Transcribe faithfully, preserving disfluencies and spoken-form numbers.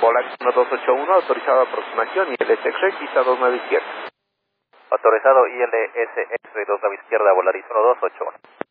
Volaris uno dos ocho uno, autorizado aproximación y el S X pista dos nueve izquierda. Autorizado I L S X dos nueve izquierda, Volaris uno dos ocho uno.